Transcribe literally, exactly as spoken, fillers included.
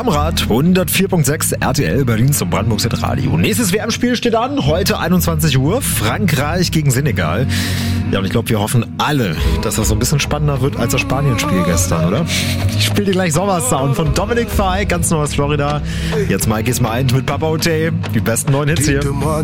am Rad, hundertvier Komma sechs R T L Berlin zum Brandenburgs Radio. Nächstes W M-Spiel steht an, heute einundzwanzig Uhr, Frankreich gegen Senegal. Ja, und ich glaube, wir hoffen alle, dass das so ein bisschen spannender wird als das Spanien-Spiel gestern, oder? Ich spiele dir gleich Sommersound von Dominic Fike, ganz neu aus Florida. Jetzt Mikey's Mind mit Papa Ote. Die besten neuen Hits hier.